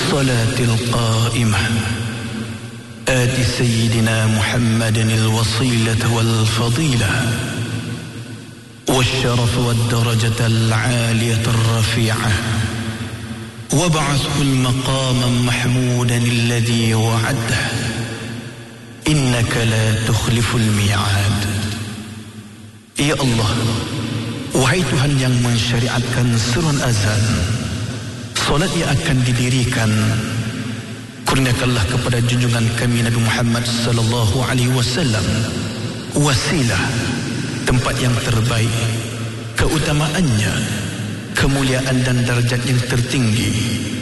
والصلاة القائمة آت سيدنا محمد الوصيلة والفضيلة والشرف والدرجة العالية الرفيعة وابعثه المقام محمودا الذي وعده إنك لا تخلف الميعاد. Ya Allah, wahai Tuhan yang mensyariatkan surun azan, solat yang akan didirikan, kurniakanlah kepada junjungan kami Nabi Muhammad sallallahu alaihi wasallam wasilah, tempat yang terbaik, keutamaannya, kemuliaan dan darjat yang tertinggi,